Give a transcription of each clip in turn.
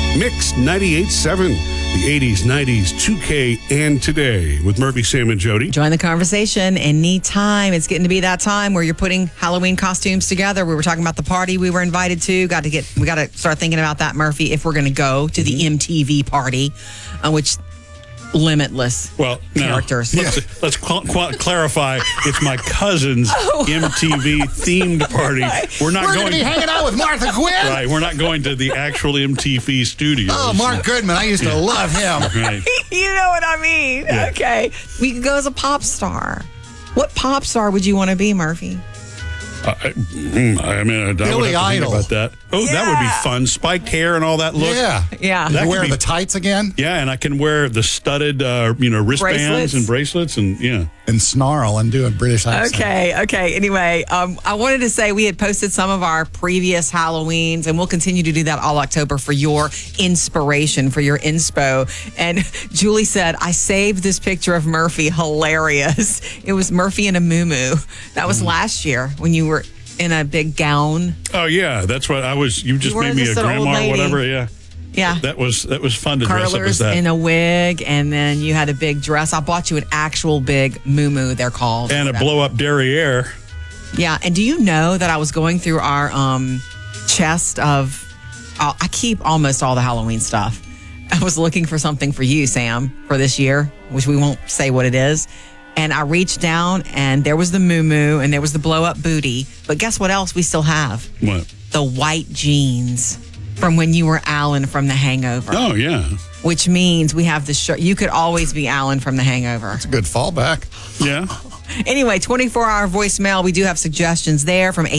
Mix 98.7, the 80s, 90s, 2K, and today with Murphy, Sam, and Jody. Join the conversation anytime. It's getting to be that time where you're putting Halloween costumes together. We were talking about the party we were invited to. We got to start thinking about that, Murphy, if we're going to go to the MTV party, which limitless characters. Let's clarify. It's my cousin's MTV themed party. We're going to be hanging out with Martha Quinn. Right. We're not going to the actual MTV studios. Oh, Mark Goodman. I used to love him. Right. You know what I mean? Yeah. Okay. We could go as a pop star. What pop star would you want to be, Murphy? I would have to Billy think Idol. about that. Oh, that would be fun. Spiked hair and all that look. Yeah. That You wear could be- the tights again? Yeah, and I can wear the studded, wristbands and bracelets, and And snarl and do a British accent. Okay. Anyway, I wanted to say we had posted some of our previous Halloweens, and we'll continue to do that all October for your inspiration, for your inspo. And Julie said, I saved this picture of Murphy. Hilarious. It was Murphy in a muumuu. That was last year when you were in a big gown. Oh yeah, that's what I was. You just made me a just an old grandma or lady. whatever. Yeah. Yeah. That was fun to dress up as Curlers that. in a wig, and then you had a big dress. I bought you an actual big muumuu, they're called. And a blow up derriere. Yeah, and do you know that I was going through our chest of, I keep almost all the Halloween stuff. I was looking for something for you, Sam, for this year, which we won't say what it is. And I reached down, and there was the muumuu, and there was the blow up booty. But guess what else we still have? What? The white jeans from when you were Alan from The Hangover. Oh yeah. Which means we have the shirt. You could always be Alan from The Hangover. It's a good fallback. Yeah. Anyway, 24-hour voicemail. We do have suggestions there from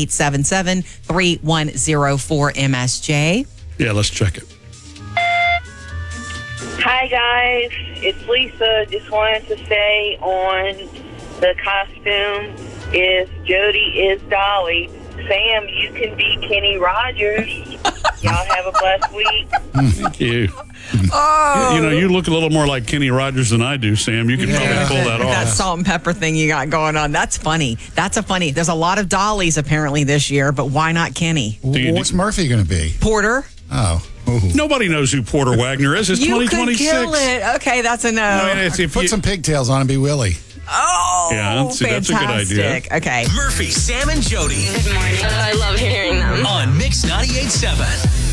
877-3104-MSJ. Yeah. Let's check it. Hi, guys. It's Lisa. Just wanted to say on the costume is Jody is Dolly. Sam, you can be Kenny Rogers. Y'all have a blessed week. Thank you. Oh. You look a little more like Kenny Rogers than I do, Sam. You can probably pull that That off. salt and pepper thing you got going on. That's funny. There's a lot of Dollies apparently this year, but why not Kenny? What's Murphy going to be? Porter? Oh. Ooh. Nobody knows who Porter Wagner is. It's You 2026. could kill it. Okay, that's a no. I mean, Put some pigtails on and be Willie. Oh, Yeah, see, that's a good idea. fantastic. Okay. Murphy, Sam, and Jody Good morning. I love hearing them. on Mix 98.7.